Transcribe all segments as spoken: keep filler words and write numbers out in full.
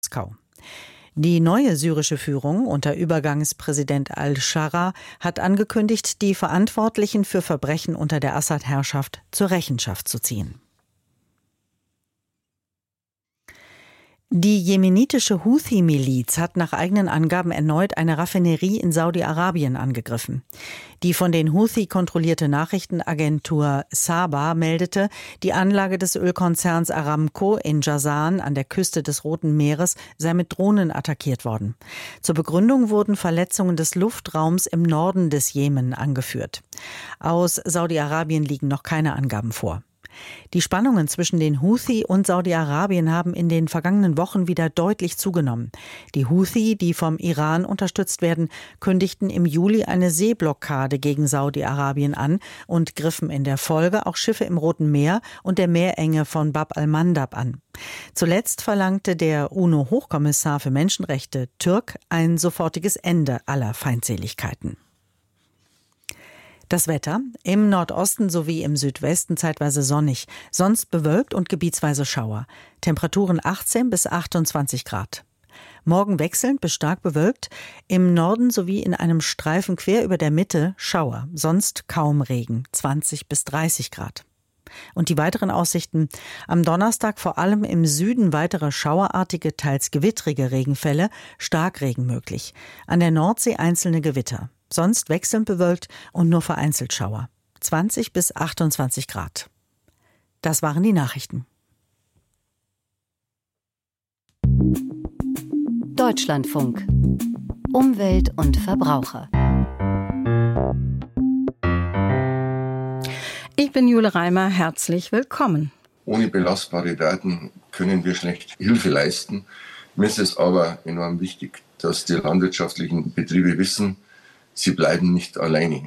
Moskau. Die neue syrische Führung unter Übergangspräsident al-Scharra hat angekündigt, die Verantwortlichen für Verbrechen unter der Assad-Herrschaft zur Rechenschaft zu ziehen. Die jemenitische Houthi-Miliz hat nach eigenen Angaben erneut eine Raffinerie in Saudi-Arabien angegriffen. Die von den Houthi kontrollierte Nachrichtenagentur Saba meldete, die Anlage des Ölkonzerns Aramco in Jazan an der Küste des Roten Meeres sei mit Drohnen attackiert worden. Zur Begründung wurden Verletzungen des Luftraums im Norden des Jemen angeführt. Aus Saudi-Arabien liegen noch keine Angaben vor. Die Spannungen zwischen den Houthi und Saudi-Arabien haben in den vergangenen Wochen wieder deutlich zugenommen. Die Houthi, die vom Iran unterstützt werden, kündigten im Juli eine Seeblockade gegen Saudi-Arabien an und griffen in der Folge auch Schiffe im Roten Meer und der Meerenge von Bab al-Mandab an. Zuletzt verlangte der UNO-Hochkommissar für Menschenrechte Türk ein sofortiges Ende aller Feindseligkeiten. Das Wetter: im Nordosten sowie im Südwesten zeitweise sonnig, sonst bewölkt und gebietsweise Schauer. Temperaturen achtzehn bis achtundzwanzig Grad. Morgen wechselnd bis stark bewölkt, im Norden sowie in einem Streifen quer über der Mitte Schauer, sonst kaum Regen, zwanzig bis dreißig Grad. Und die weiteren Aussichten: am Donnerstag vor allem im Süden weitere schauerartige, teils gewittrige Regenfälle, Starkregen möglich. An der Nordsee einzelne Gewitter. Sonst wechselnd bewölkt und nur vereinzelt Schauer. zwanzig bis achtundzwanzig Grad. Das waren die Nachrichten. Deutschlandfunk. Umwelt und Verbraucher. Ich bin Jule Reimer, herzlich willkommen. Ohne belastbare Daten können wir schlecht Hilfe leisten. Mir ist es aber enorm wichtig, dass die landwirtschaftlichen Betriebe wissen, sie bleiben nicht alleine.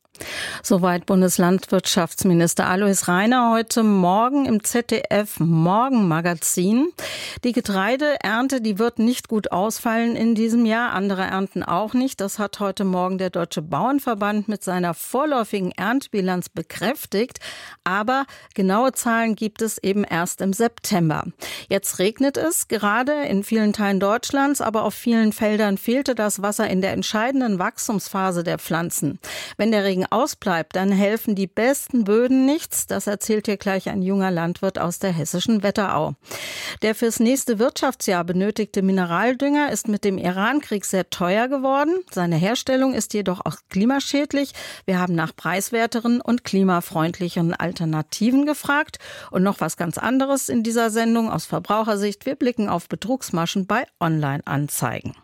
Soweit Bundeslandwirtschaftsminister Alois Rainer heute Morgen im Z D F Morgenmagazin. Die Getreideernte, die wird nicht gut ausfallen in diesem Jahr, andere Ernten auch nicht. Das hat heute Morgen der Deutsche Bauernverband mit seiner vorläufigen Erntebilanz bekräftigt. Aber genaue Zahlen gibt es eben erst im September. Jetzt regnet es gerade in vielen Teilen Deutschlands, aber auf vielen Feldern fehlte das Wasser in der entscheidenden Wachstumsphase der Pflanzen. Wenn der Regen ausbleibt, dann helfen die besten Böden nichts. Das erzählt hier gleich ein junger Landwirt aus der hessischen Wetterau. Der fürs nächste Wirtschaftsjahr benötigte Mineraldünger ist mit dem Irankrieg sehr teuer geworden. Seine Herstellung ist jedoch auch klimaschädlich. Wir haben nach preiswerteren und klimafreundlicheren Alternativen gefragt. Und noch was ganz anderes in dieser Sendung aus Verbrauchersicht. Wir blicken auf Betrugsmaschen bei Online-Anzeigen.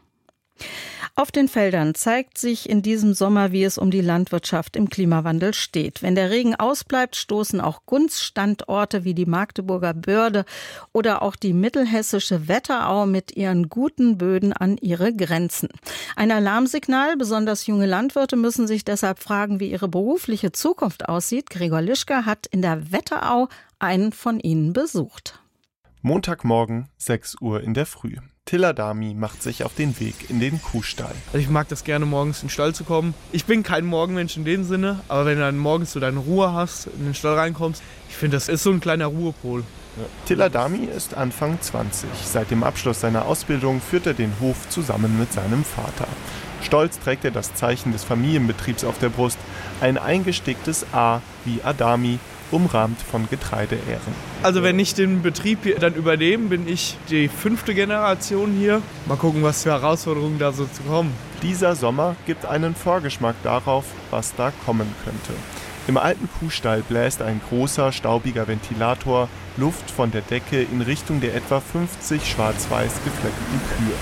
Auf den Feldern zeigt sich in diesem Sommer, wie es um die Landwirtschaft im Klimawandel steht. Wenn der Regen ausbleibt, stoßen auch Gunststandorte wie die Magdeburger Börde oder auch die mittelhessische Wetterau mit ihren guten Böden an ihre Grenzen. Ein Alarmsignal, besonders junge Landwirte müssen sich deshalb fragen, wie ihre berufliche Zukunft aussieht. Gregor Lischka hat in der Wetterau einen von ihnen besucht. Montagmorgen, sechs Uhr in der Früh. Tilla Dami macht sich auf den Weg in den Kuhstall. Also ich mag das gerne, morgens in den Stall zu kommen. Ich bin kein Morgenmensch in dem Sinne, aber wenn du dann morgens so deine Ruhe hast, in den Stall reinkommst, ich finde, das ist so ein kleiner Ruhepol. Ja. Tilla Dami ist Anfang zwanzig. Seit dem Abschluss seiner Ausbildung führt er den Hof zusammen mit seinem Vater. Stolz trägt er das Zeichen des Familienbetriebs auf der Brust, ein eingesticktes A wie Adami, umrahmt von Getreideähren. Also wenn ich den Betrieb hier dann übernehme, bin ich die fünfte Generation hier. Mal gucken, was für Herausforderungen da so zu kommen. Dieser Sommer gibt einen Vorgeschmack darauf, was da kommen könnte. Im alten Kuhstall bläst ein großer, staubiger Ventilator Luft von der Decke in Richtung der etwa fünfzig schwarz-weiß gefleckten Kühe.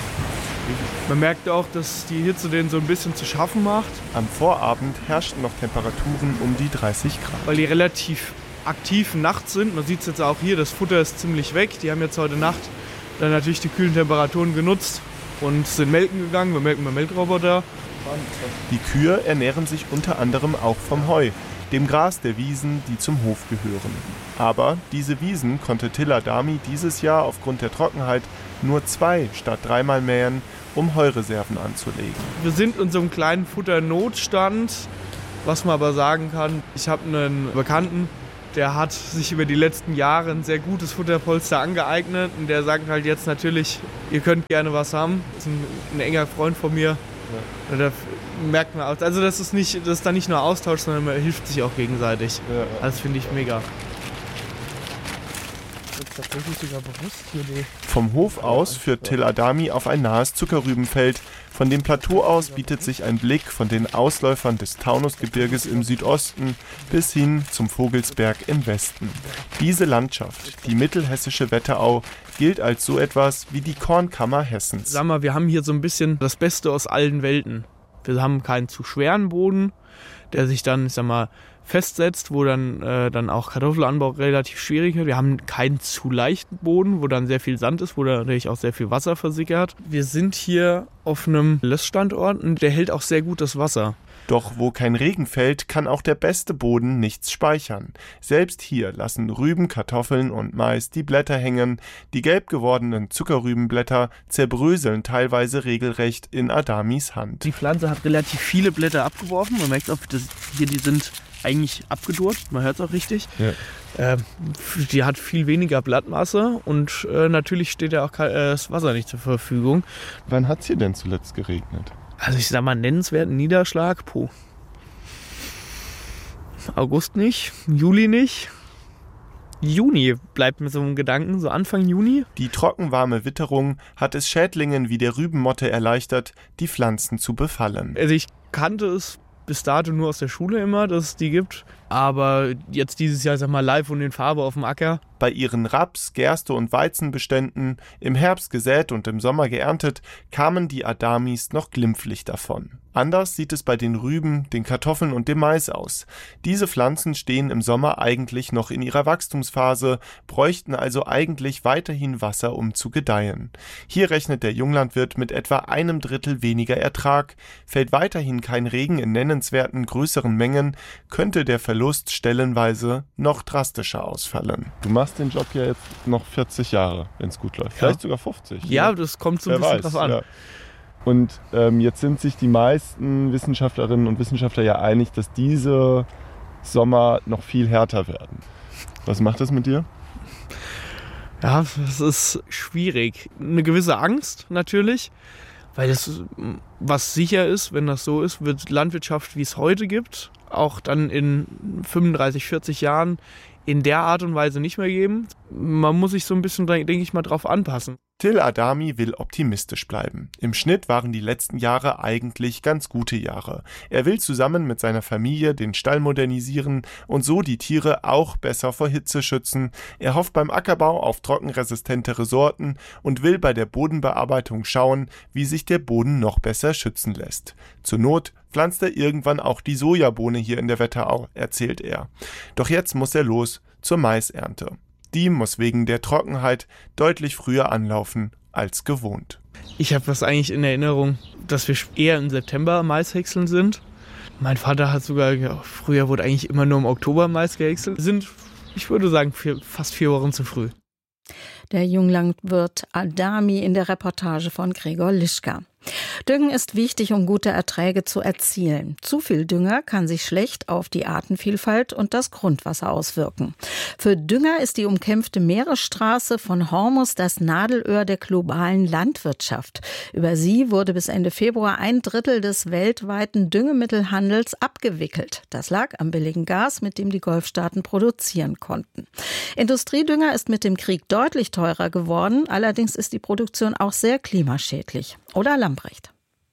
Man merkt auch, dass die Hitze denen so ein bisschen zu schaffen macht. Am Vorabend herrschten noch Temperaturen um die dreißig Grad. Weil die relativ aktiv nachts sind. Man sieht es jetzt auch hier, das Futter ist ziemlich weg. Die haben jetzt heute Nacht dann natürlich die kühlen Temperaturen genutzt und sind melken gegangen. Wir melken beim Melkroboter. Die Kühe ernähren sich unter anderem auch vom Heu, dem Gras der Wiesen, die zum Hof gehören. Aber diese Wiesen konnte Tilla Dami dieses Jahr aufgrund der Trockenheit nur zwei statt dreimal mähen, um Heureserven anzulegen. Wir sind in so einem kleinen Futternotstand. Was man aber sagen kann, ich habe einen Bekannten, der hat sich über die letzten Jahre ein sehr gutes Futterpolster angeeignet und der sagt halt jetzt natürlich, ihr könnt gerne was haben. Das ist ein, ein enger Freund von mir. Ja. Und da merkt man auch, also das ist nicht, das ist dann nicht nur Austausch, sondern man hilft sich auch gegenseitig. Ja, ja. Das finde ich mega. Tatsächlich sogar bewusst hier die Vom Hof aus führt Till Adami auf ein nahes Zuckerrübenfeld. Von dem Plateau aus bietet sich ein Blick von den Ausläufern des Taunusgebirges im Südosten bis hin zum Vogelsberg im Westen. Diese Landschaft, die mittelhessische Wetterau, gilt als so etwas wie die Kornkammer Hessens. Sag mal, wir haben hier so ein bisschen das Beste aus allen Welten. Wir haben keinen zu schweren Boden, der sich dann, ich sag mal, festsetzt, wo dann, äh, dann auch Kartoffelanbau relativ schwierig wird. Wir haben keinen zu leichten Boden, wo dann sehr viel Sand ist, wo dann natürlich auch sehr viel Wasser versickert. Wir sind hier auf einem Lössstandort und der hält auch sehr gut das Wasser. Doch wo kein Regen fällt, kann auch der beste Boden nichts speichern. Selbst hier lassen Rüben, Kartoffeln und Mais die Blätter hängen. Die gelb gewordenen Zuckerrübenblätter zerbröseln teilweise regelrecht in Adamis Hand. Die Pflanze hat relativ viele Blätter abgeworfen. Man merkt auch, dass hier die sind eigentlich abgedurrt. Man hört es auch richtig. Ja. Ähm, die hat viel weniger Blattmasse und äh, natürlich steht ja auch kein, äh, das Wasser nicht zur Verfügung. Wann hat es hier denn zuletzt geregnet? Also ich sag mal, nennenswerten Niederschlag, puh. August nicht, Juli nicht. Juni bleibt mir so ein Gedanken, so Anfang Juni. Die trockenwarme Witterung hat es Schädlingen wie der Rübenmotte erleichtert, die Pflanzen zu befallen. Also ich kannte es bis dato nur aus der Schule immer, dass es die gibt. Aber jetzt dieses Jahr, sag mal, live und in Farbe auf dem Acker. Bei ihren Raps-, Gerste- und Weizenbeständen, im Herbst gesät und im Sommer geerntet, kamen die Adamis noch glimpflich davon. Anders sieht es bei den Rüben, den Kartoffeln und dem Mais aus. Diese Pflanzen stehen im Sommer eigentlich noch in ihrer Wachstumsphase, bräuchten also eigentlich weiterhin Wasser, um zu gedeihen. Hier rechnet der Junglandwirt mit etwa einem Drittel weniger Ertrag. Fällt weiterhin kein Regen in nennenswerten größeren Mengen, könnte der Verlust stellenweise noch drastischer ausfallen. Du machst den Job ja jetzt noch vierzig Jahre, wenn es gut läuft. Ja. Vielleicht sogar fünfzig. Ja, das kommt so ein bisschen drauf an. Ja. Und ähm, jetzt sind sich die meisten Wissenschaftlerinnen und Wissenschaftler ja einig, dass diese Sommer noch viel härter werden. Was macht das mit dir? Ja, es ist schwierig. Eine gewisse Angst natürlich, weil das, was sicher ist, wenn das so ist, wird Landwirtschaft, wie es heute gibt, auch dann in fünfunddreißig, vierzig Jahren in der Art und Weise nicht mehr geben. Man muss sich so ein bisschen, denke ich mal, drauf anpassen. Till Adami will optimistisch bleiben. Im Schnitt waren die letzten Jahre eigentlich ganz gute Jahre. Er will zusammen mit seiner Familie den Stall modernisieren und so die Tiere auch besser vor Hitze schützen. Er hofft beim Ackerbau auf trockenresistentere Sorten und will bei der Bodenbearbeitung schauen, wie sich der Boden noch besser schützen lässt. Zur Not pflanzt er irgendwann auch die Sojabohne hier in der Wetterau, erzählt er. Doch jetzt muss er los zur Maisernte. Die muss wegen der Trockenheit deutlich früher anlaufen als gewohnt. Ich habe das eigentlich in Erinnerung, dass wir eher im September Mais häckseln sind. Mein Vater hat sogar, ja, früher wurde eigentlich immer nur im Oktober Mais gehäckselt. Sind, ich würde sagen, vier, fast vier Wochen zu früh. Der Junglandwirt Adami in der Reportage von Gregor Lischka. Düngen ist wichtig, um gute Erträge zu erzielen. Zu viel Dünger kann sich schlecht auf die Artenvielfalt und das Grundwasser auswirken. Für Dünger ist die umkämpfte Meeresstraße von Hormuz das Nadelöhr der globalen Landwirtschaft. Über sie wurde bis Ende Februar ein Drittel des weltweiten Düngemittelhandels abgewickelt. Das lag am billigen Gas, mit dem die Golfstaaten produzieren konnten. Industriedünger ist mit dem Krieg deutlich teurer geworden. Allerdings ist die Produktion auch sehr klimaschädlich. Oder Lambrecht.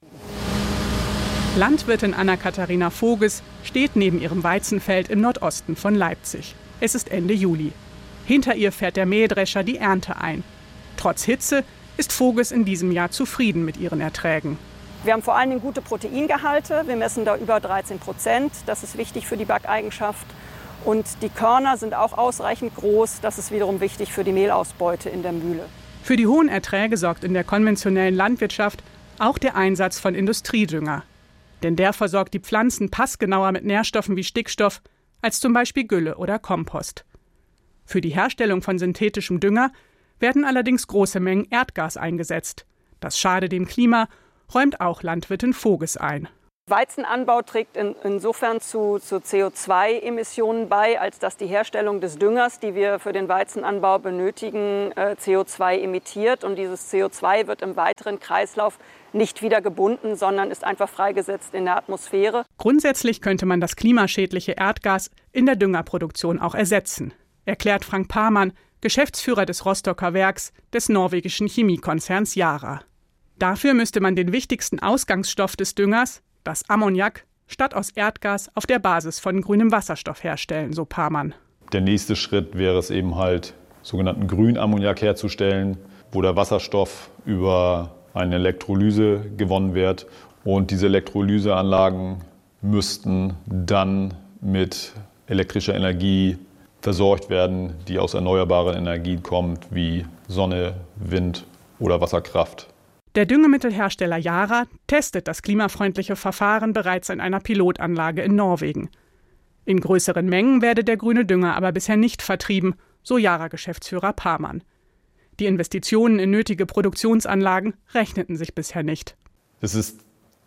Landwirtin Anna-Katharina Voges steht neben ihrem Weizenfeld im Nordosten von Leipzig. Es ist Ende Juli. Hinter ihr fährt der Mähdrescher die Ernte ein. Trotz Hitze ist Voges in diesem Jahr zufrieden mit ihren Erträgen. Wir haben vor allen Dingen gute Proteingehalte. Wir messen da über dreizehn Prozent. Das ist wichtig für die Backeigenschaft. Und die Körner sind auch ausreichend groß. Das ist wiederum wichtig für die Mehlausbeute in der Mühle. Für die hohen Erträge sorgt in der konventionellen Landwirtschaft auch der Einsatz von Industriedünger. Denn der versorgt die Pflanzen passgenauer mit Nährstoffen wie Stickstoff als zum Beispiel Gülle oder Kompost. Für die Herstellung von synthetischem Dünger werden allerdings große Mengen Erdgas eingesetzt. Das schade dem Klima, räumt auch Landwirtin Voges ein. Weizenanbau trägt in, insofern zu, zu C O zwei Emissionen bei, als dass die Herstellung des Düngers, die wir für den Weizenanbau benötigen, äh, C O zwei emittiert. Und dieses C O zwei wird im weiteren Kreislauf nicht wieder gebunden, sondern ist einfach freigesetzt in der Atmosphäre. Grundsätzlich könnte man das klimaschädliche Erdgas in der Düngerproduktion auch ersetzen, erklärt Frank Pamann, Geschäftsführer des Rostocker Werks des norwegischen Chemiekonzerns Yara. Dafür müsste man den wichtigsten Ausgangsstoff des Düngers, das Ammoniak, statt aus Erdgas auf der Basis von grünem Wasserstoff herstellen, so Pamann. Der nächste Schritt wäre es eben halt, sogenannten Grünammoniak herzustellen, wo der Wasserstoff über eine Elektrolyse gewonnen wird. Und diese Elektrolyseanlagen müssten dann mit elektrischer Energie versorgt werden, die aus erneuerbaren Energien kommt, wie Sonne, Wind oder Wasserkraft. Der Düngemittelhersteller Yara testet das klimafreundliche Verfahren bereits in einer Pilotanlage in Norwegen. In größeren Mengen werde der grüne Dünger aber bisher nicht vertrieben, so Yara-Geschäftsführer Pamann. Die Investitionen in nötige Produktionsanlagen rechneten sich bisher nicht. Es ist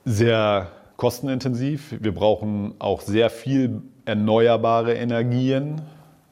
sehr kostenintensiv. Wir brauchen auch sehr viel erneuerbare Energien.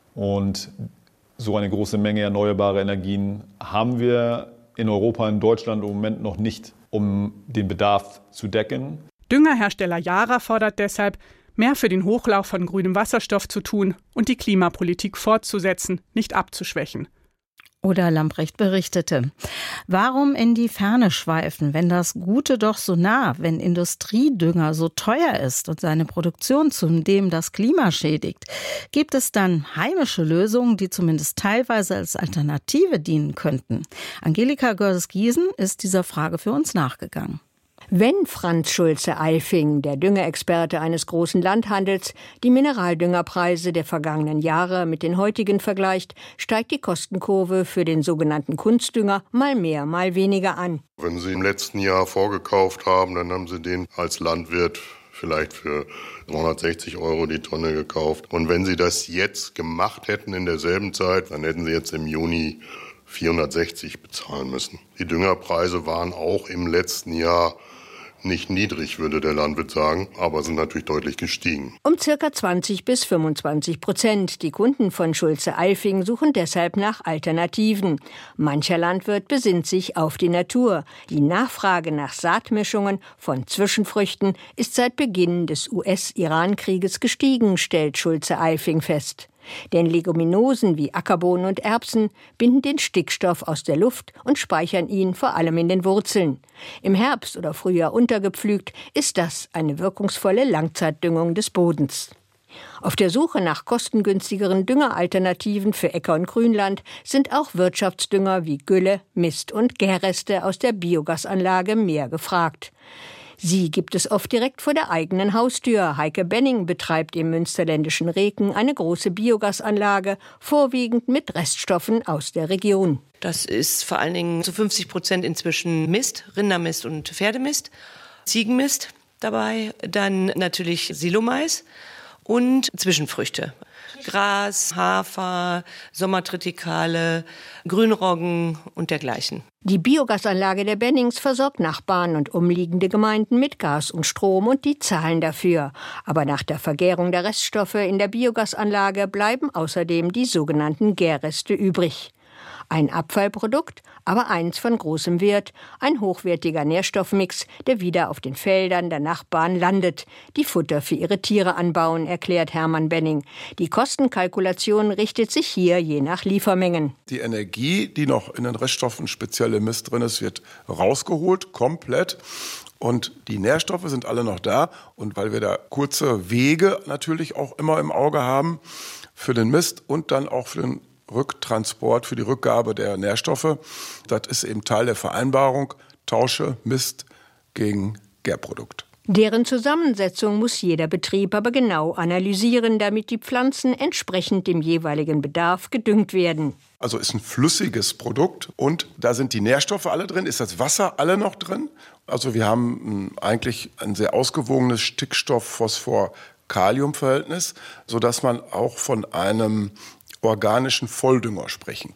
Und so eine große Menge erneuerbare Energien haben wir in Europa, in Deutschland im Moment noch nicht, um den Bedarf zu decken. Düngerhersteller Yara fordert deshalb, mehr für den Hochlauf von grünem Wasserstoff zu tun und die Klimapolitik fortzusetzen, nicht abzuschwächen. Oder Lamprecht berichtete. Warum in die Ferne schweifen, wenn das Gute doch so nah, wenn Industriedünger so teuer ist und seine Produktion zudem das Klima schädigt? Gibt es dann heimische Lösungen, die zumindest teilweise als Alternative dienen könnten? Angelika Görges-Giesen ist dieser Frage für uns nachgegangen. Wenn Franz Schulze-Eifing, der Düngerexperte eines großen Landhandels, die Mineraldüngerpreise der vergangenen Jahre mit den heutigen vergleicht, steigt die Kostenkurve für den sogenannten Kunstdünger mal mehr, mal weniger an. Wenn Sie im letzten Jahr vorgekauft haben, dann haben Sie den als Landwirt vielleicht für dreihundertsechzig Euro die Tonne gekauft. Und wenn Sie das jetzt gemacht hätten in derselben Zeit, dann hätten Sie jetzt im Juni vierhundertsechzig bezahlen müssen. Die Düngerpreise waren auch im letzten Jahr nicht niedrig, würde der Landwirt sagen, aber sind natürlich deutlich gestiegen. Um circa zwanzig bis fünfundzwanzig Prozent. Die Kunden von Schulze-Eifing suchen deshalb nach Alternativen. Mancher Landwirt besinnt sich auf die Natur. Die Nachfrage nach Saatmischungen von Zwischenfrüchten ist seit Beginn des U S-Iran-Krieges gestiegen, stellt Schulze-Eifing fest. Denn Leguminosen wie Ackerbohnen und Erbsen binden den Stickstoff aus der Luft und speichern ihn vor allem in den Wurzeln. Im Herbst oder Frühjahr untergepflügt ist das eine wirkungsvolle Langzeitdüngung des Bodens. Auf der Suche nach kostengünstigeren Düngeralternativen für Äcker und Grünland sind auch Wirtschaftsdünger wie Gülle, Mist und Gärreste aus der Biogasanlage mehr gefragt. Sie gibt es oft direkt vor der eigenen Haustür. Heike Benning betreibt im münsterländischen Reken eine große Biogasanlage, vorwiegend mit Reststoffen aus der Region. Das ist vor allen Dingen zu fünfzig Prozent inzwischen Mist, Rindermist und Pferdemist, Ziegenmist dabei, dann natürlich Silomais und Zwischenfrüchte. Gras, Hafer, Sommertritikale, Grünroggen und dergleichen. Die Biogasanlage der Bennings versorgt Nachbarn und umliegende Gemeinden mit Gas und Strom und die zahlen dafür. Aber nach der Vergärung der Reststoffe in der Biogasanlage bleiben außerdem die sogenannten Gärreste übrig. Ein Abfallprodukt, aber eins von großem Wert, ein hochwertiger Nährstoffmix, der wieder auf den Feldern der Nachbarn landet, die Futter für ihre Tiere anbauen, erklärt Hermann Benning. Die Kostenkalkulation richtet sich hier je nach Liefermengen. Die Energie, die noch in den Reststoffen speziell im Mist drin ist, wird rausgeholt, komplett. Und die Nährstoffe sind alle noch da. Und weil wir da kurze Wege natürlich auch immer im Auge haben für den Mist und dann auch für den Rücktransport, für die Rückgabe der Nährstoffe. Das ist eben Teil der Vereinbarung, tausche Mist gegen Gärprodukt. Deren Zusammensetzung muss jeder Betrieb aber genau analysieren, damit die Pflanzen entsprechend dem jeweiligen Bedarf gedüngt werden. Also ist ein flüssiges Produkt und da sind die Nährstoffe alle drin, ist das Wasser alle noch drin. Also wir haben eigentlich ein sehr ausgewogenes Stickstoff-Phosphor-Kalium-Verhältnis, sodass man auch von einem organischen Volldünger sprechen kann.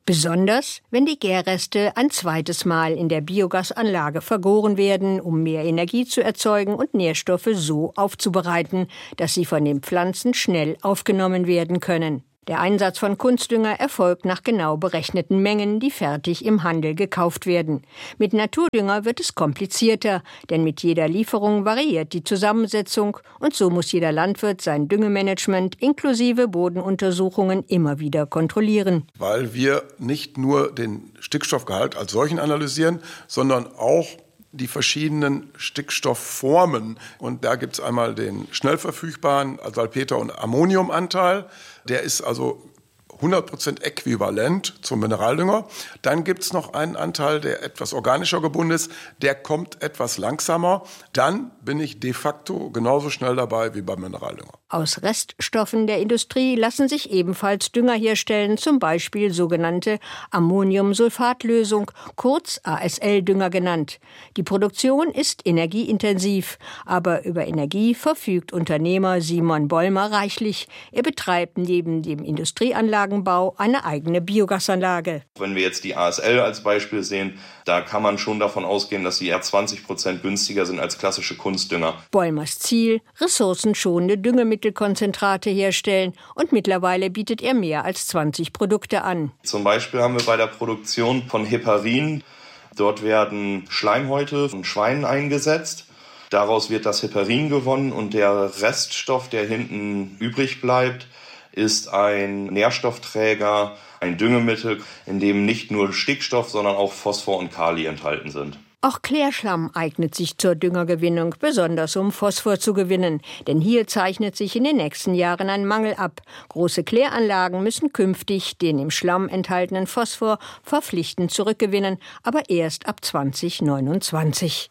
Besonders, wenn die Gärreste ein zweites Mal in der Biogasanlage vergoren werden, um mehr Energie zu erzeugen und Nährstoffe so aufzubereiten, dass sie von den Pflanzen schnell aufgenommen werden können. Der Einsatz von Kunstdünger erfolgt nach genau berechneten Mengen, die fertig im Handel gekauft werden. Mit Naturdünger wird es komplizierter, denn mit jeder Lieferung variiert die Zusammensetzung und so muss jeder Landwirt sein Düngemanagement inklusive Bodenuntersuchungen immer wieder kontrollieren. Weil wir nicht nur den Stickstoffgehalt als solchen analysieren, sondern auch die verschiedenen Stickstoffformen. Und da gibt es einmal den schnell verfügbaren Salpeter- und Ammoniumanteil. Der ist also hundert Prozent äquivalent zum Mineraldünger. Dann gibt es noch einen Anteil, der etwas organischer gebunden ist. Der kommt etwas langsamer. Dann bin ich de facto genauso schnell dabei wie beim Mineraldünger. Aus Reststoffen der Industrie lassen sich ebenfalls Dünger herstellen, zum Beispiel sogenannte Ammoniumsulfatlösung, kurz A S L-Dünger genannt. Die Produktion ist energieintensiv, aber über Energie verfügt Unternehmer Simon Bollmer reichlich. Er betreibt neben dem Industrieanlagenbau eine eigene Biogasanlage. Wenn wir jetzt die A S L als Beispiel sehen, da kann man schon davon ausgehen, dass sie eher zwanzig Prozent günstiger sind als klassische Kunstdünger. Bollmers Ziel, ressourcenschonende Düngemittelkonzentrate herstellen und mittlerweile bietet er mehr als zwanzig Produkte an. Zum Beispiel haben wir bei der Produktion von Heparin, dort werden Schleimhäute von Schweinen eingesetzt. Daraus wird das Heparin gewonnen und der Reststoff, der hinten übrig bleibt, ist ein Nährstoffträger, ein Düngemittel, in dem nicht nur Stickstoff, sondern auch Phosphor und Kali enthalten sind. Auch Klärschlamm eignet sich zur Düngergewinnung, besonders um Phosphor zu gewinnen. Denn hier zeichnet sich in den nächsten Jahren ein Mangel ab. Große Kläranlagen müssen künftig den im Schlamm enthaltenen Phosphor verpflichtend zurückgewinnen, aber erst ab zwanzig neunundzwanzig.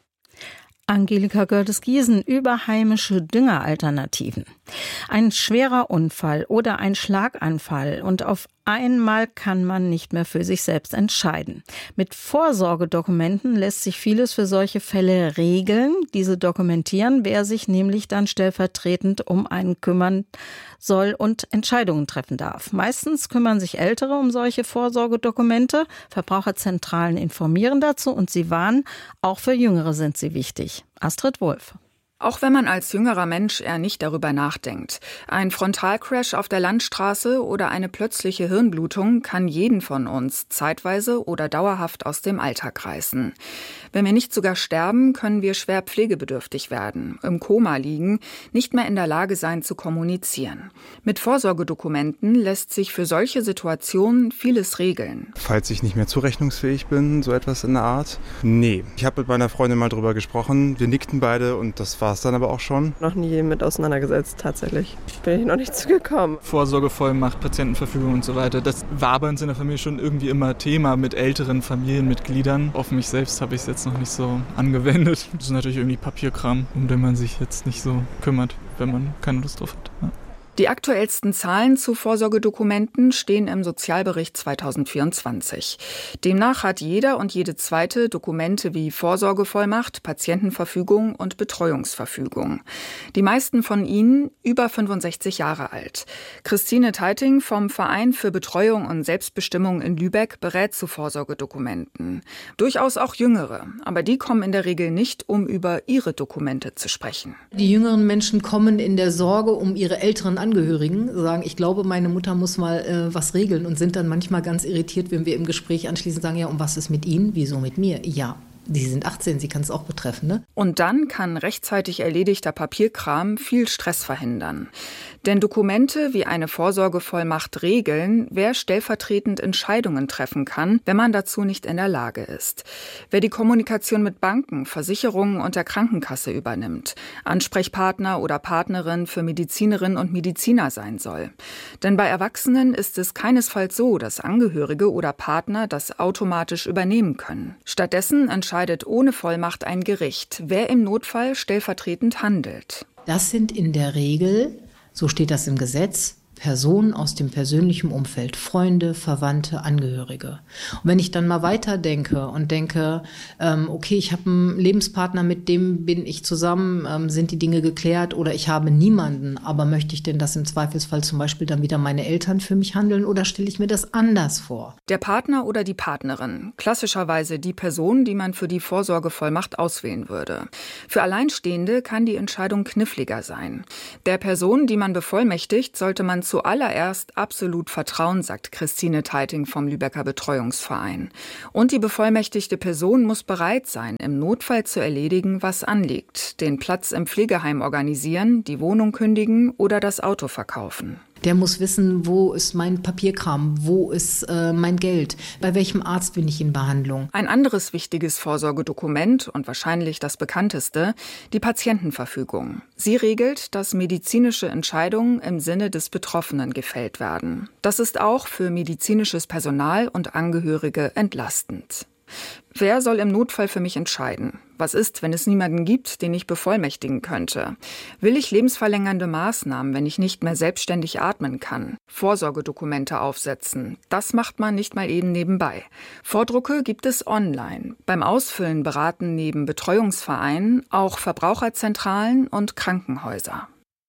Angelika Gördes-Giesen über heimische Düngeralternativen. Ein schwerer Unfall oder ein Schlaganfall und auf einmal kann man nicht mehr für sich selbst entscheiden. Mit Vorsorgedokumenten lässt sich vieles für solche Fälle regeln. Diese dokumentieren, wer sich nämlich dann stellvertretend um einen kümmern soll und Entscheidungen treffen darf. Meistens kümmern sich Ältere um solche Vorsorgedokumente. Verbraucherzentralen informieren dazu und sie warnen, auch für Jüngere sind sie wichtig. Astrid Wolf. Auch wenn man als jüngerer Mensch eher nicht darüber nachdenkt. Ein Frontalcrash auf der Landstraße oder eine plötzliche Hirnblutung kann jeden von uns zeitweise oder dauerhaft aus dem Alltag reißen. Wenn wir nicht sogar sterben, können wir schwer pflegebedürftig werden, im Koma liegen, nicht mehr in der Lage sein zu kommunizieren. Mit Vorsorgedokumenten lässt sich für solche Situationen vieles regeln. Falls ich nicht mehr zurechnungsfähig bin, so etwas in der Art? Nee. Ich habe mit meiner Freundin mal drüber gesprochen. Wir nickten beide und das war es dann aber auch schon. Noch nie mit auseinandergesetzt, tatsächlich. Bin ich noch nicht zugekommen. Vorsorgevollmacht, Patientenverfügung und so weiter. Das war bei uns in der Familie schon irgendwie immer Thema mit älteren Familienmitgliedern. Auf mich selbst habe ich es jetzt noch nicht so angewendet. Das ist natürlich irgendwie Papierkram, um den man sich jetzt nicht so kümmert, wenn man keine Lust drauf hat. Ja. Die aktuellsten Zahlen zu Vorsorgedokumenten stehen im Sozialbericht zweitausendvierundzwanzig. Demnach hat jeder und jede zweite Dokumente wie Vorsorgevollmacht, Patientenverfügung und Betreuungsverfügung. Die meisten von ihnen über fünfundsechzig Jahre alt. Christine Teiting vom Verein für Betreuung und Selbstbestimmung in Lübeck berät zu Vorsorgedokumenten. Durchaus auch Jüngere, aber die kommen in der Regel nicht, um über ihre Dokumente zu sprechen. Die jüngeren Menschen kommen in der Sorge um ihre älteren Angehörigen, sagen, ich glaube, meine Mutter muss mal äh, was regeln und sind dann manchmal ganz irritiert, wenn wir im Gespräch anschließend sagen, ja, und was ist mit Ihnen? Wieso mit mir? Ja, Sie sind achtzehn, Sie kann es auch betreffen, ne? Und dann kann rechtzeitig erledigter Papierkram viel Stress verhindern. Denn Dokumente wie eine Vorsorgevollmacht regeln, wer stellvertretend Entscheidungen treffen kann, wenn man dazu nicht in der Lage ist. Wer die Kommunikation mit Banken, Versicherungen und der Krankenkasse übernimmt, Ansprechpartner oder Partnerin für Medizinerinnen und Mediziner sein soll. Denn bei Erwachsenen ist es keinesfalls so, dass Angehörige oder Partner das automatisch übernehmen können. Stattdessen entscheidet ohne Vollmacht ein Gericht, wer im Notfall stellvertretend handelt. Das sind in der Regel, so steht das im Gesetz, Personen aus dem persönlichen Umfeld, Freunde, Verwandte, Angehörige. Und wenn ich dann mal weiterdenke und denke, ähm, okay, ich habe einen Lebenspartner, mit dem bin ich zusammen, ähm, sind die Dinge geklärt oder ich habe niemanden, aber möchte ich denn, dass im Zweifelsfall zum Beispiel dann wieder meine Eltern für mich handeln oder stelle ich mir das anders vor? Der Partner oder die Partnerin, klassischerweise die Person, die man für die Vorsorgevollmacht auswählen würde. Für Alleinstehende kann die Entscheidung kniffliger sein. Der Person, die man bevollmächtigt, sollte man zuallererst absolut vertrauen, sagt Christine Teiting vom Lübecker Betreuungsverein. Und die bevollmächtigte Person muss bereit sein, im Notfall zu erledigen, was anliegt. Den Platz im Pflegeheim organisieren, die Wohnung kündigen oder das Auto verkaufen. Der muss wissen, wo ist mein Papierkram, wo ist äh, mein Geld, bei welchem Arzt bin ich in Behandlung. Ein anderes wichtiges Vorsorgedokument und wahrscheinlich das bekannteste, die Patientenverfügung. Sie regelt, dass medizinische Entscheidungen im Sinne des Betroffenen gefällt werden. Das ist auch für medizinisches Personal und Angehörige entlastend. Wer soll im Notfall für mich entscheiden? Was ist, wenn es niemanden gibt, den ich bevollmächtigen könnte? Will ich lebensverlängernde Maßnahmen, wenn ich nicht mehr selbstständig atmen kann? Vorsorgedokumente aufsetzen. Das macht man nicht mal eben nebenbei. Vordrucke gibt es online. Beim Ausfüllen beraten neben Betreuungsvereinen auch Verbraucherzentralen und Krankenhäuser.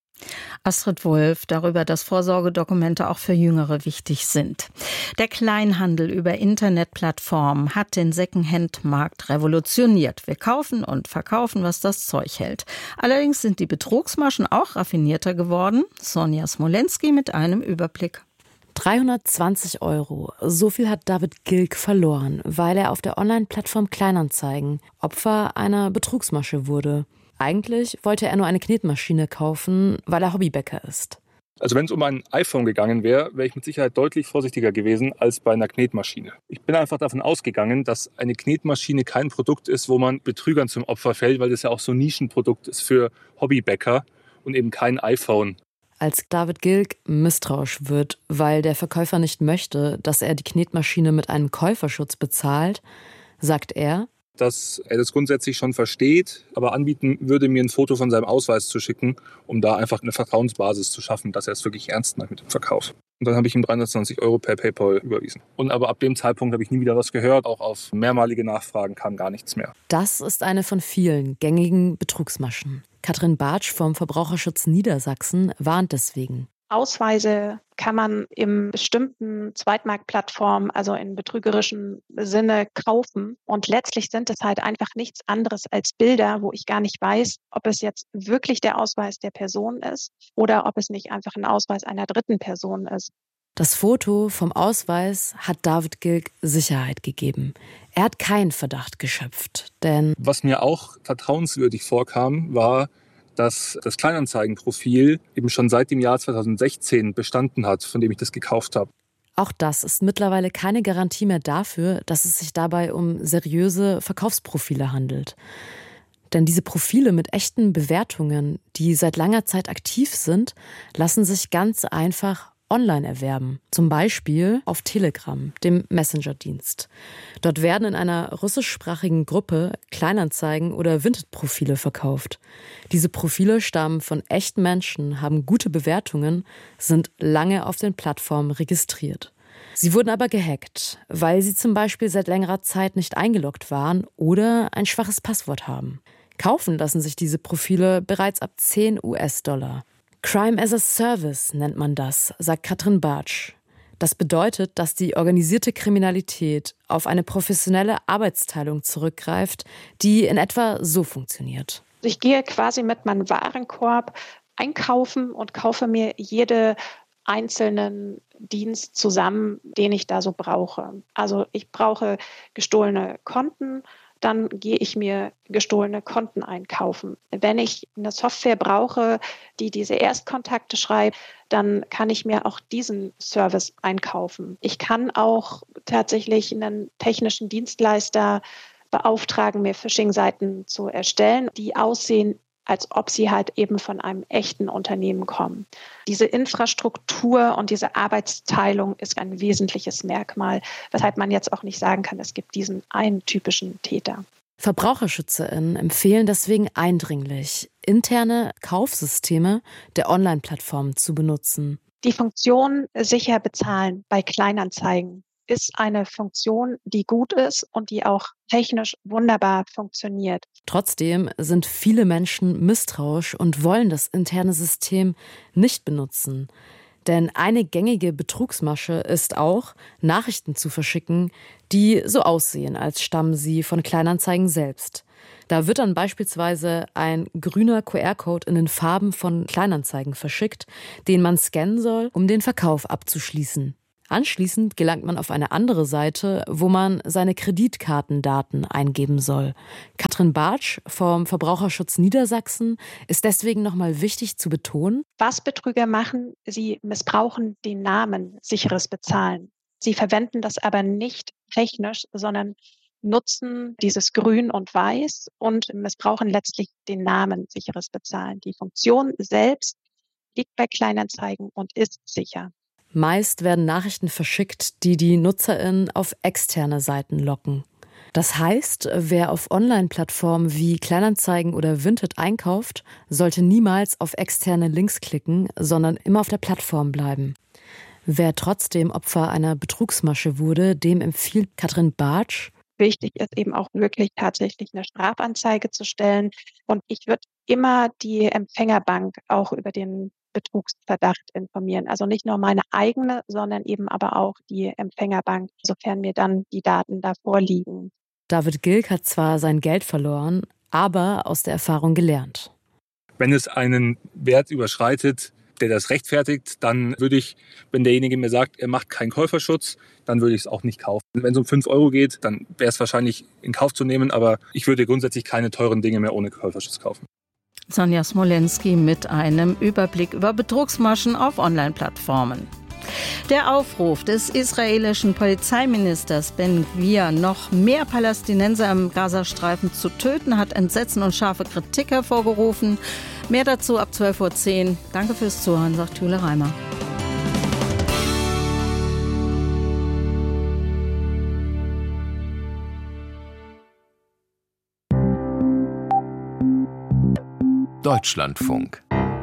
Astrid Wolf darüber, dass Vorsorgedokumente auch für Jüngere wichtig sind. Der Kleinhandel über Internetplattformen hat den Secondhand-Markt revolutioniert. Wir kaufen und verkaufen, was das Zeug hält. Allerdings sind die Betrugsmaschen auch raffinierter geworden. Sonja Smolenski mit einem Überblick. dreihundertzwanzig Euro. So viel hat David Gilk verloren, weil er auf der Online-Plattform Kleinanzeigen Opfer einer Betrugsmasche wurde. Eigentlich wollte er nur eine Knetmaschine kaufen, weil er Hobbybäcker ist. Also wenn es um ein iPhone gegangen wäre, wäre ich mit Sicherheit deutlich vorsichtiger gewesen als bei einer Knetmaschine. Ich bin einfach davon ausgegangen, dass eine Knetmaschine kein Produkt ist, wo man Betrügern zum Opfer fällt, weil das ja auch so ein Nischenprodukt ist für Hobbybäcker und eben kein iPhone. Als David Gilk misstrauisch wird, weil der Verkäufer nicht möchte, dass er die Knetmaschine mit einem Käuferschutz bezahlt, sagt er, dass er das grundsätzlich schon versteht, aber anbieten würde, mir ein Foto von seinem Ausweis zu schicken, um da einfach eine Vertrauensbasis zu schaffen, dass er es wirklich ernst meint mit dem Verkauf. Und dann habe ich ihm dreihundertzwanzig Euro per PayPal überwiesen. Und aber ab dem Zeitpunkt habe ich nie wieder was gehört. Auch auf mehrmalige Nachfragen kam gar nichts mehr. Das ist eine von vielen gängigen Betrugsmaschen. Katrin Bartsch vom Verbraucherschutz Niedersachsen warnt deswegen. Ausweise kann man im bestimmten Zweitmarktplattformen, also in betrügerischem Sinne, kaufen. Und letztlich sind es halt einfach nichts anderes als Bilder, wo ich gar nicht weiß, ob es jetzt wirklich der Ausweis der Person ist oder ob es nicht einfach ein Ausweis einer dritten Person ist. Das Foto vom Ausweis hat David Gilk Sicherheit gegeben. Er hat keinen Verdacht geschöpft, denn was mir auch vertrauenswürdig vorkam, war, dass das Kleinanzeigenprofil eben schon seit dem Jahr zweitausendsechzehn bestanden hat, von dem ich das gekauft habe. Auch das ist mittlerweile keine Garantie mehr dafür, dass es sich dabei um seriöse Verkaufsprofile handelt. Denn diese Profile mit echten Bewertungen, die seit langer Zeit aktiv sind, lassen sich ganz einfach online erwerben. Zum Beispiel auf Telegram, dem Messenger-Dienst. Dort werden in einer russischsprachigen Gruppe Kleinanzeigen oder Vinted-Profile verkauft. Diese Profile stammen von echten Menschen, haben gute Bewertungen, sind lange auf den Plattformen registriert. Sie wurden aber gehackt, weil sie zum Beispiel seit längerer Zeit nicht eingeloggt waren oder ein schwaches Passwort haben. Kaufen lassen sich diese Profile bereits ab zehn US-Dollar. Crime as a Service nennt man das, sagt Katrin Bartsch. Das bedeutet, dass die organisierte Kriminalität auf eine professionelle Arbeitsteilung zurückgreift, die in etwa so funktioniert. Ich gehe quasi mit meinem Warenkorb einkaufen und kaufe mir jede einzelnen Dienst zusammen, den ich da so brauche. Also ich brauche gestohlene Konten, dann gehe ich mir gestohlene Konten einkaufen. Wenn ich eine Software brauche, die diese Erstkontakte schreibt, dann kann ich mir auch diesen Service einkaufen. Ich kann auch tatsächlich einen technischen Dienstleister beauftragen, mir Phishing-Seiten zu erstellen, die aussehen, als ob sie halt eben von einem echten Unternehmen kommen. Diese Infrastruktur und diese Arbeitsteilung ist ein wesentliches Merkmal, weshalb man jetzt auch nicht sagen kann, es gibt diesen einen typischen Täter. VerbraucherschützerInnen empfehlen deswegen eindringlich, interne Kaufsysteme der Online-Plattformen zu benutzen. Die Funktion sicher bezahlen bei Kleinanzeigen ist eine Funktion, die gut ist und die auch technisch wunderbar funktioniert. Trotzdem sind viele Menschen misstrauisch und wollen das interne System nicht benutzen. Denn eine gängige Betrugsmasche ist auch, Nachrichten zu verschicken, die so aussehen, als stammen sie von Kleinanzeigen selbst. Da wird dann beispielsweise ein grüner Q R-Code in den Farben von Kleinanzeigen verschickt, den man scannen soll, um den Verkauf abzuschließen. Anschließend gelangt man auf eine andere Seite, wo man seine Kreditkartendaten eingeben soll. Katrin Bartsch vom Verbraucherschutz Niedersachsen ist deswegen nochmal wichtig zu betonen: Was Betrüger machen, sie missbrauchen den Namen sicheres Bezahlen. Sie verwenden das aber nicht technisch, sondern nutzen dieses Grün und Weiß und missbrauchen letztlich den Namen sicheres Bezahlen. Die Funktion selbst liegt bei Kleinanzeigen und ist sicher. Meist werden Nachrichten verschickt, die die NutzerInnen auf externe Seiten locken. Das heißt, wer auf Online-Plattformen wie Kleinanzeigen oder Vinted einkauft, sollte niemals auf externe Links klicken, sondern immer auf der Plattform bleiben. Wer trotzdem Opfer einer Betrugsmasche wurde, dem empfiehlt Katrin Bartsch: Wichtig ist eben auch wirklich tatsächlich eine Strafanzeige zu stellen. Und ich würde immer die Empfängerbank auch über den Betrugsverdacht informieren. Also nicht nur meine eigene, sondern eben aber auch die Empfängerbank, sofern mir dann die Daten da vorliegen. David Gilk hat zwar sein Geld verloren, aber aus der Erfahrung gelernt. Wenn es einen Wert überschreitet, der das rechtfertigt, dann würde ich, wenn derjenige mir sagt, er macht keinen Käuferschutz, dann würde ich es auch nicht kaufen. Wenn es um fünf Euro geht, dann wäre es wahrscheinlich in Kauf zu nehmen, aber ich würde grundsätzlich keine teuren Dinge mehr ohne Käuferschutz kaufen. Sonja Smolenski mit einem Überblick über Betrugsmaschen auf Online-Plattformen. Der Aufruf des israelischen Polizeiministers Ben-Gvir, noch mehr Palästinenser im Gazastreifen zu töten, hat Entsetzen und scharfe Kritik hervorgerufen. Mehr dazu ab zwölf Uhr zehn. Danke fürs Zuhören, sagt Jule Reimer. Deutschlandfunk.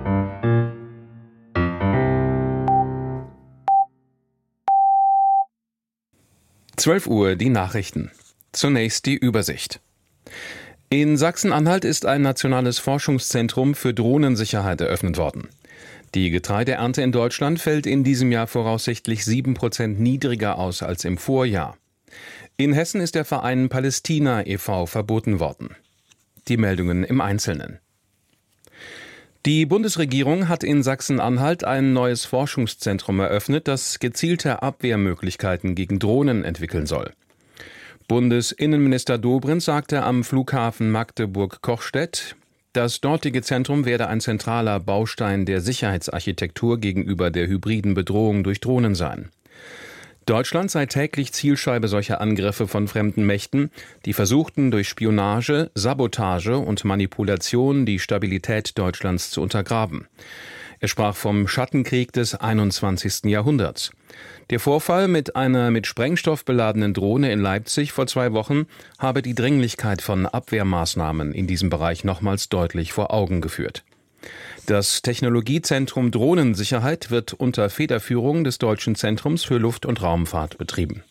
zwölf Uhr die Nachrichten. Zunächst die Übersicht. In Sachsen-Anhalt ist ein nationales Forschungszentrum für Drohnensicherheit eröffnet worden. Die Getreideernte in Deutschland fällt in diesem Jahr voraussichtlich sieben Prozent niedriger aus als im Vorjahr. In Hessen ist der Verein Palästina e V verboten worden. Die Meldungen im Einzelnen. Die Bundesregierung hat in Sachsen-Anhalt ein neues Forschungszentrum eröffnet, das gezielte Abwehrmöglichkeiten gegen Drohnen entwickeln soll. Bundesinnenminister Dobrindt sagte am Flughafen Magdeburg-Kochstedt, das dortige Zentrum werde ein zentraler Baustein der Sicherheitsarchitektur gegenüber der hybriden Bedrohung durch Drohnen sein. Deutschland sei täglich Zielscheibe solcher Angriffe von fremden Mächten, die versuchten, durch Spionage, Sabotage und Manipulation die Stabilität Deutschlands zu untergraben. Er sprach vom Schattenkrieg des einundzwanzigsten Jahrhunderts. Der Vorfall mit einer mit Sprengstoff beladenen Drohne in Leipzig vor zwei Wochen habe die Dringlichkeit von Abwehrmaßnahmen in diesem Bereich nochmals deutlich vor Augen geführt. Das Technologiezentrum Drohnensicherheit wird unter Federführung des Deutschen Zentrums für Luft- und Raumfahrt betrieben.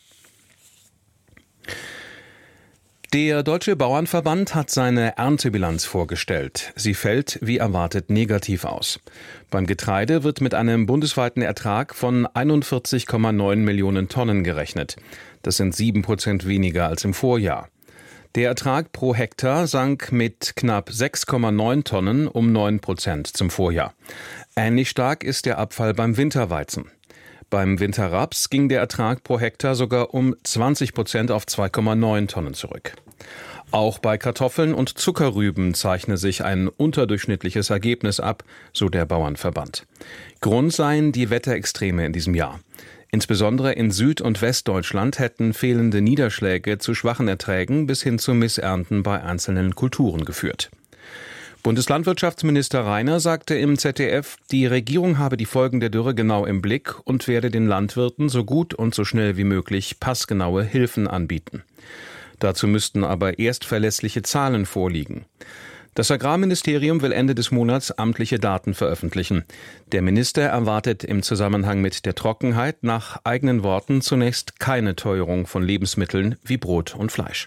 Der Deutsche Bauernverband hat seine Erntebilanz vorgestellt. Sie fällt, wie erwartet, negativ aus. Beim Getreide wird mit einem bundesweiten Ertrag von einundvierzig Komma neun Millionen Tonnen gerechnet. Das sind sieben Prozent weniger als im Vorjahr. Der Ertrag pro Hektar sank mit knapp sechs Komma neun Tonnen um neun Prozent zum Vorjahr. Ähnlich stark ist der Abfall beim Winterweizen. Beim Winterraps ging der Ertrag pro Hektar sogar um zwanzig Prozent auf zwei Komma neun Tonnen zurück. Auch bei Kartoffeln und Zuckerrüben zeichne sich ein unterdurchschnittliches Ergebnis ab, so der Bauernverband. Grund seien die Wetterextreme in diesem Jahr. Insbesondere in Süd- und Westdeutschland hätten fehlende Niederschläge zu schwachen Erträgen bis hin zu Missernten bei einzelnen Kulturen geführt. Bundeslandwirtschaftsminister Rainer sagte im Z D F, die Regierung habe die Folgen der Dürre genau im Blick und werde den Landwirten so gut und so schnell wie möglich passgenaue Hilfen anbieten. Dazu müssten aber erst verlässliche Zahlen vorliegen. Das Agrarministerium will Ende des Monats amtliche Daten veröffentlichen. Der Minister erwartet im Zusammenhang mit der Trockenheit nach eigenen Worten zunächst keine Teuerung von Lebensmitteln wie Brot und Fleisch.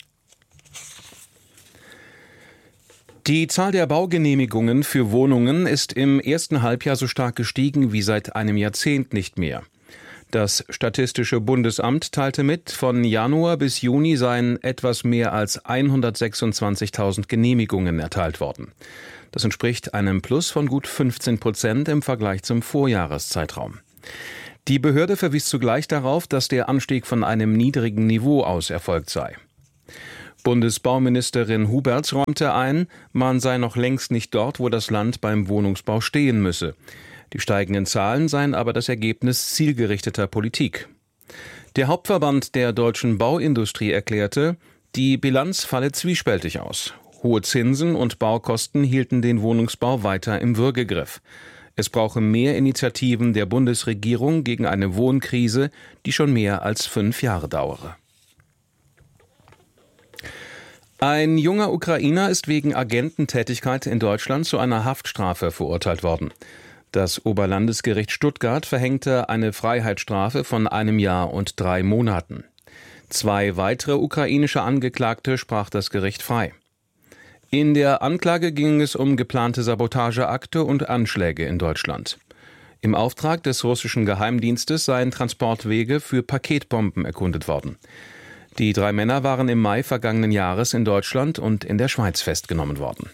Die Zahl der Baugenehmigungen für Wohnungen ist im ersten Halbjahr so stark gestiegen wie seit einem Jahrzehnt nicht mehr. Das Statistische Bundesamt teilte mit, von Januar bis Juni seien etwas mehr als hundertsechsundzwanzigtausend Genehmigungen erteilt worden. Das entspricht einem Plus von gut fünfzehn Prozent im Vergleich zum Vorjahreszeitraum. Die Behörde verwies zugleich darauf, dass der Anstieg von einem niedrigen Niveau aus erfolgt sei. Bundesbauministerin Huberts räumte ein, man sei noch längst nicht dort, wo das Land beim Wohnungsbau stehen müsse. Die steigenden Zahlen seien aber das Ergebnis zielgerichteter Politik. Der Hauptverband der deutschen Bauindustrie erklärte, die Bilanz falle zwiespältig aus. Hohe Zinsen und Baukosten hielten den Wohnungsbau weiter im Würgegriff. Es brauche mehr Initiativen der Bundesregierung gegen eine Wohnkrise, die schon mehr als fünf Jahre dauere. Ein junger Ukrainer ist wegen Agententätigkeit in Deutschland zu einer Haftstrafe verurteilt worden. Das Oberlandesgericht Stuttgart verhängte eine Freiheitsstrafe von einem Jahr und drei Monaten. Zwei weitere ukrainische Angeklagte sprach das Gericht frei. In der Anklage ging es um geplante Sabotageakte und Anschläge in Deutschland. Im Auftrag des russischen Geheimdienstes seien Transportwege für Paketbomben erkundet worden. Die drei Männer waren im Mai vergangenen Jahres in Deutschland und in der Schweiz festgenommen worden.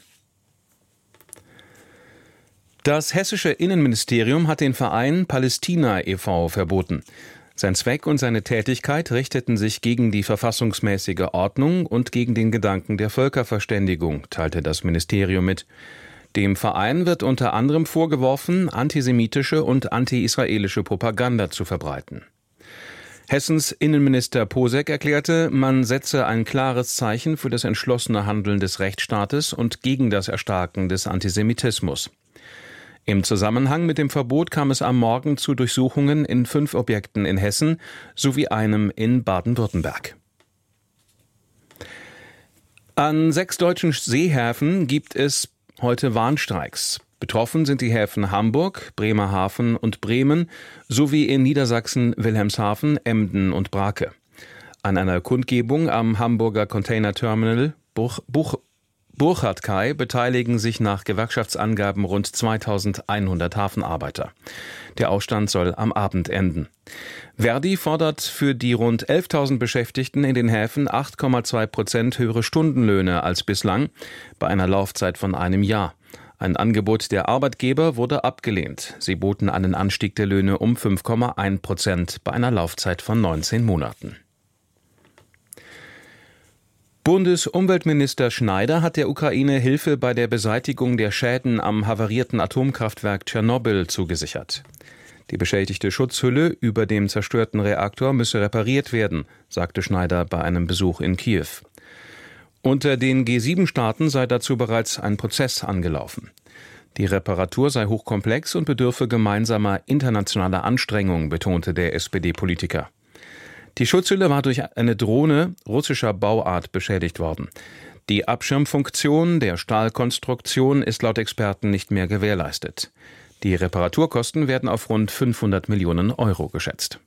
Das hessische Innenministerium hat den Verein Palästina e V verboten. Sein Zweck und seine Tätigkeit richteten sich gegen die verfassungsmäßige Ordnung und gegen den Gedanken der Völkerverständigung, teilte das Ministerium mit. Dem Verein wird unter anderem vorgeworfen, antisemitische und anti-israelische Propaganda zu verbreiten. Hessens Innenminister Posek erklärte, man setze ein klares Zeichen für das entschlossene Handeln des Rechtsstaates und gegen das Erstarken des Antisemitismus. Im Zusammenhang mit dem Verbot kam es am Morgen zu Durchsuchungen in fünf Objekten in Hessen sowie einem in Baden-Württemberg. An sechs deutschen Seehäfen gibt es heute Warnstreiks. Betroffen sind die Häfen Hamburg, Bremerhaven und Bremen sowie in Niedersachsen Wilhelmshaven, Emden und Brake. An einer Kundgebung am Hamburger Containerterminal Buch, Buch, Burchardkai beteiligen sich nach Gewerkschaftsangaben rund zweitausendeinhundert Hafenarbeiter. Der Aufstand soll am Abend enden. Verdi fordert für die rund elftausend Beschäftigten in den Häfen acht Komma zwei Prozent höhere Stundenlöhne als bislang, bei einer Laufzeit von einem Jahr. Ein Angebot der Arbeitgeber wurde abgelehnt. Sie boten einen Anstieg der Löhne um fünf Komma eins Prozent bei einer Laufzeit von neunzehn Monaten. Bundesumweltminister Schneider hat der Ukraine Hilfe bei der Beseitigung der Schäden am havarierten Atomkraftwerk Tschernobyl zugesichert. Die beschädigte Schutzhülle über dem zerstörten Reaktor müsse repariert werden, sagte Schneider bei einem Besuch in Kiew. Unter den G sieben Staaten sei dazu bereits ein Prozess angelaufen. Die Reparatur sei hochkomplex und bedürfe gemeinsamer internationaler Anstrengungen, betonte der S P D-Politiker. Die Schutzhülle war durch eine Drohne russischer Bauart beschädigt worden. Die Abschirmfunktion der Stahlkonstruktion ist laut Experten nicht mehr gewährleistet. Die Reparaturkosten werden auf rund fünfhundert Millionen Euro geschätzt.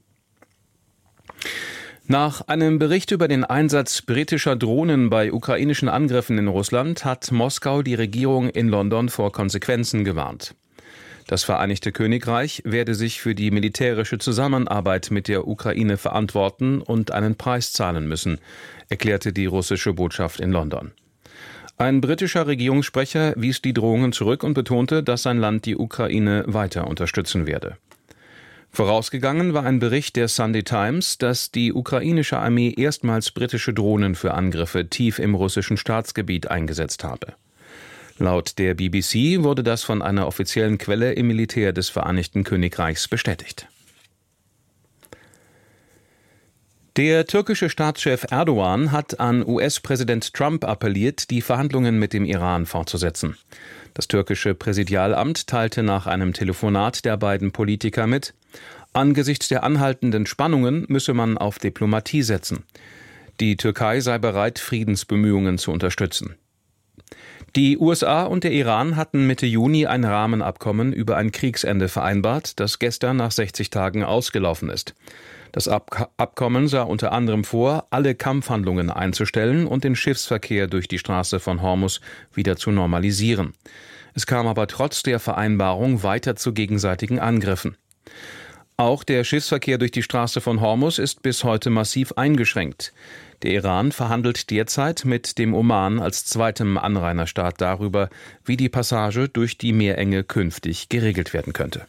Nach einem Bericht über den Einsatz britischer Drohnen bei ukrainischen Angriffen in Russland hat Moskau die Regierung in London vor Konsequenzen gewarnt. Das Vereinigte Königreich werde sich für die militärische Zusammenarbeit mit der Ukraine verantworten und einen Preis zahlen müssen, erklärte die russische Botschaft in London. Ein britischer Regierungssprecher wies die Drohungen zurück und betonte, dass sein Land die Ukraine weiter unterstützen werde. Vorausgegangen war ein Bericht der Sunday Times, dass die ukrainische Armee erstmals britische Drohnen für Angriffe tief im russischen Staatsgebiet eingesetzt habe. Laut der B B C wurde das von einer offiziellen Quelle im Militär des Vereinigten Königreichs bestätigt. Der türkische Staatschef Erdogan hat an U S-Präsident Trump appelliert, die Verhandlungen mit dem Iran fortzusetzen. Das türkische Präsidialamt teilte nach einem Telefonat der beiden Politiker mit, angesichts der anhaltenden Spannungen müsse man auf Diplomatie setzen. Die Türkei sei bereit, Friedensbemühungen zu unterstützen. Die U S A und der Iran hatten Mitte Juni ein Rahmenabkommen über ein Kriegsende vereinbart, das gestern nach sechzig Tagen ausgelaufen ist. Das Ab- Abkommen sah unter anderem vor, alle Kampfhandlungen einzustellen und den Schiffsverkehr durch die Straße von Hormuz wieder zu normalisieren. Es kam aber trotz der Vereinbarung weiter zu gegenseitigen Angriffen. Auch der Schiffsverkehr durch die Straße von Hormuz ist bis heute massiv eingeschränkt. Der Iran verhandelt derzeit mit dem Oman als zweitem Anrainerstaat darüber, wie die Passage durch die Meerenge künftig geregelt werden könnte.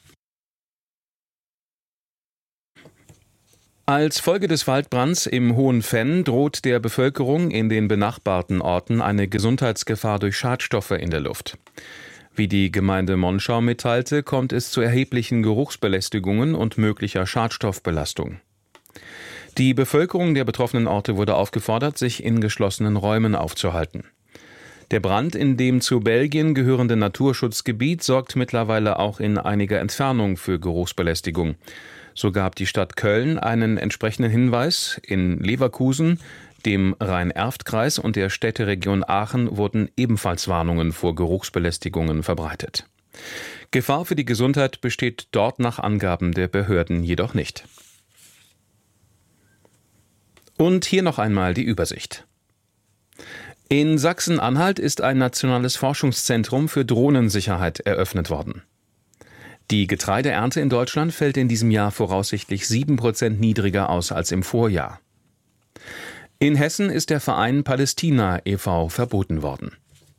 Als Folge des Waldbrands im Hohen Venn droht der Bevölkerung in den benachbarten Orten eine Gesundheitsgefahr durch Schadstoffe in der Luft. Wie die Gemeinde Monschau mitteilte, kommt es zu erheblichen Geruchsbelästigungen und möglicher Schadstoffbelastung. Die Bevölkerung der betroffenen Orte wurde aufgefordert, sich in geschlossenen Räumen aufzuhalten. Der Brand in dem zu Belgien gehörenden Naturschutzgebiet sorgt mittlerweile auch in einiger Entfernung für Geruchsbelästigung. So gab die Stadt Köln einen entsprechenden Hinweis. In Leverkusen, dem Rhein-Erft-Kreis und der Städteregion Aachen wurden ebenfalls Warnungen vor Geruchsbelästigungen verbreitet. Gefahr für die Gesundheit besteht dort nach Angaben der Behörden jedoch nicht. Und hier noch einmal die Übersicht. In Sachsen-Anhalt ist ein nationales Forschungszentrum für Drohnensicherheit eröffnet worden. Die Getreideernte in Deutschland fällt in diesem Jahr voraussichtlich sieben Prozent niedriger aus als im Vorjahr. In Hessen ist der Verein Palästina e V verboten worden.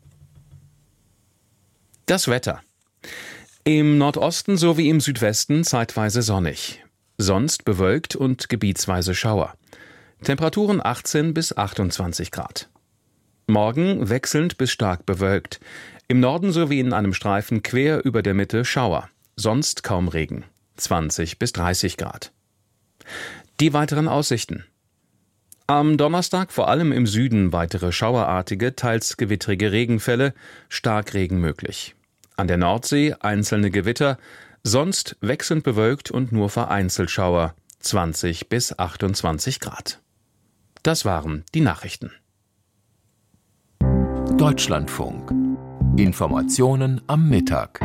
Das Wetter. Im Nordosten sowie im Südwesten zeitweise sonnig. Sonst bewölkt und gebietsweise Schauer. Temperaturen achtzehn bis achtundzwanzig Grad. Morgen wechselnd bis stark bewölkt. Im Norden sowie in einem Streifen quer über der Mitte Schauer. Sonst kaum Regen. zwanzig bis dreißig Grad. Die weiteren Aussichten. Am Donnerstag vor allem im Süden weitere schauerartige, teils gewittrige Regenfälle, Starkregen möglich. An der Nordsee einzelne Gewitter, sonst wechselnd bewölkt und nur vereinzelt Schauer, zwanzig bis achtundzwanzig Grad. Das waren die Nachrichten. Deutschlandfunk. Informationen am Mittag.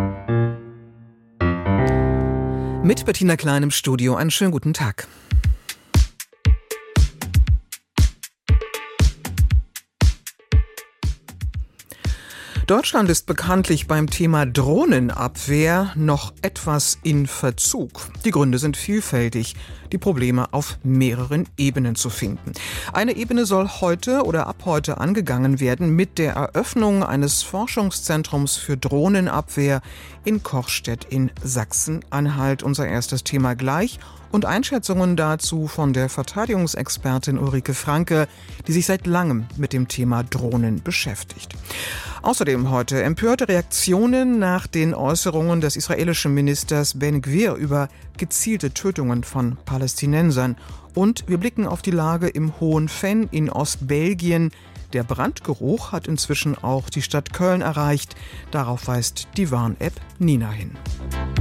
Mit Bettina Klein im Studio, einen schönen guten Tag. Deutschland ist bekanntlich beim Thema Drohnenabwehr noch etwas in Verzug. Die Gründe sind vielfältig, die Probleme auf mehreren Ebenen zu finden. Eine Ebene soll heute oder ab heute angegangen werden mit der Eröffnung eines Forschungszentrums für Drohnenabwehr in Kochstedt in Sachsen-Anhalt. Unser erstes Thema gleich. Und Einschätzungen dazu von der Verteidigungsexpertin Ulrike Franke, die sich seit langem mit dem Thema Drohnen beschäftigt. Außerdem heute empörte Reaktionen nach den Äußerungen des israelischen Ministers Ben Gvir über gezielte Tötungen von Palästinensern. Und wir blicken auf die Lage im Hohen Venn in Ostbelgien. Der Brandgeruch hat inzwischen auch die Stadt Köln erreicht. Darauf weist die Warn-App Nina hin.